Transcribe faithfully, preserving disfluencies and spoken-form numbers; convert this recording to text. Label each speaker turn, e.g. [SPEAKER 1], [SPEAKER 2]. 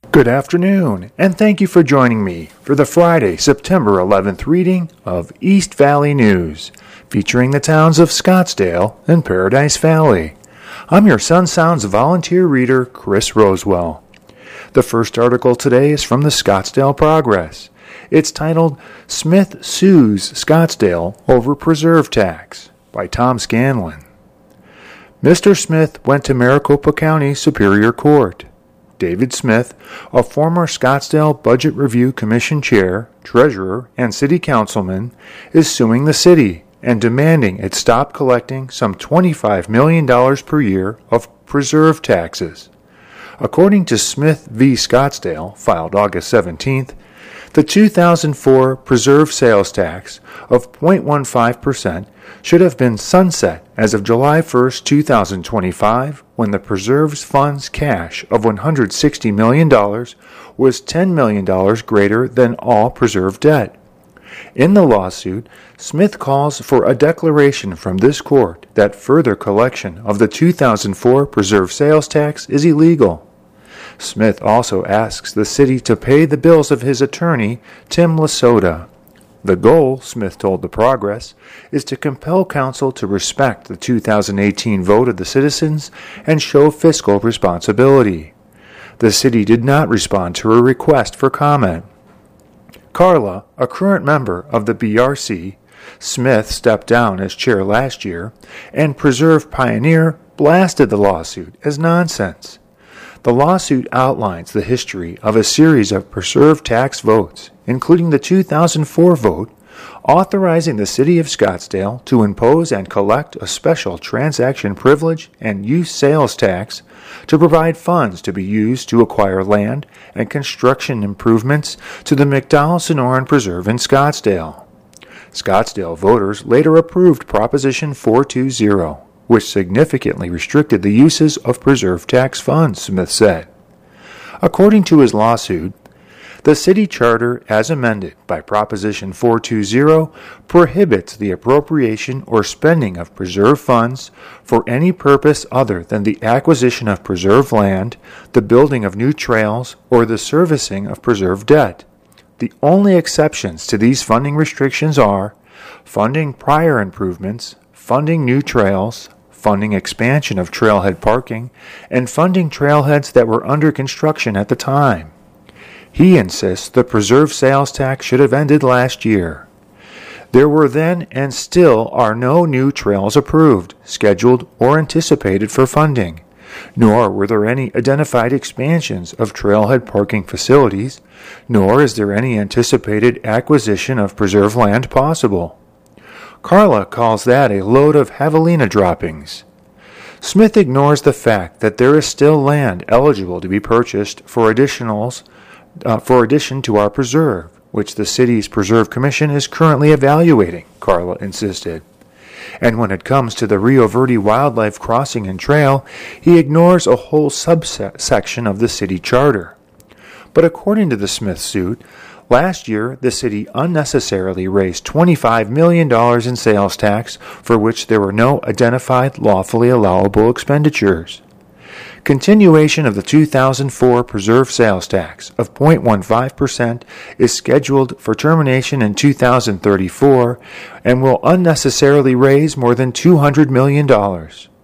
[SPEAKER 1] Good afternoon, and thank you for joining me for the Friday, September eleventh reading of East Valley News, featuring the towns of Scottsdale and Paradise Valley. I'm your Sun Sounds volunteer reader, Chris Rosewell. The first article today is from the Scottsdale Progress. It's titled, Smith Sues Scottsdale Over Preserve Tax, by Tom Scanlon. Mister Smith went to Maricopa County Superior Court. David Smith, a former Scottsdale Budget Review Commission chair, treasurer, and city councilman, is suing the city and demanding it stop collecting some twenty-five million dollars per year of preserve taxes. According to Smith v. Scottsdale, filed August seventeenth, the two thousand four preserve sales tax of zero point one five percent should have been sunset as of July first, two thousand twenty-five, when the preserves fund's cash of one hundred sixty million dollars was ten million dollars greater than all preserve debt. In the lawsuit, Smith calls for a declaration from this court that further collection of the two thousand four preserve sales tax is illegal. Smith also asks the city to pay the bills of his attorney, Tim Lasota. The goal, Smith told The Progress, is to compel council to respect the two thousand eighteen vote of the citizens and show fiscal responsibility. The city did not respond to a request for comment. Carla, a current member of the B R C, Smith stepped down as chair last year, and Preserve Pioneer blasted the lawsuit as nonsense. The lawsuit outlines the history of a series of preserve tax votes, including the two thousand four vote, authorizing the city of Scottsdale to impose and collect a special transaction privilege and use sales tax to provide funds to be used to acquire land and construction improvements to the McDowell-Sonoran Preserve in Scottsdale. Scottsdale voters later approved Proposition four two zero, which significantly restricted the uses of preserve tax funds, Smith said. According to his lawsuit, the city charter, as amended by Proposition four two zero, prohibits the appropriation or spending of preserve funds for any purpose other than the acquisition of preserved land, the building of new trails, or the servicing of preserved debt. The only exceptions to these funding restrictions are funding prior improvements, funding new trails, funding expansion of trailhead parking, and funding trailheads that were under construction at the time. He insists the preserve sales tax should have ended last year. There were then and still are no new trails approved, scheduled, or anticipated for funding, nor were there any identified expansions of trailhead parking facilities, nor is there any anticipated acquisition of preserve land possible. Carla calls that a load of javelina droppings. Smith ignores the fact that there is still land eligible to be purchased for additionals, uh, for addition to our preserve, which the city's Preserve Commission is currently evaluating, Carla insisted. And when it comes to the Rio Verde Wildlife Crossing and Trail, he ignores a whole subsection of the city charter. But according to the Smith suit, last year, the city unnecessarily raised twenty-five million dollars in sales tax for which there were no identified lawfully allowable expenditures. Continuation of the two thousand four preserve sales tax of zero point one five percent is scheduled for termination in two thousand thirty-four and will unnecessarily raise more than two hundred million dollars.